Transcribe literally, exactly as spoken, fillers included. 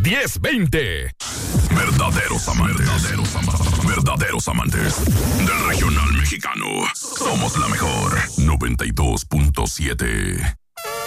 diez veinte. Verdaderos amantes. Verdaderos amantes. Verdaderos amantes del regional mexicano. Somos la mejor. noventa y dos punto siete.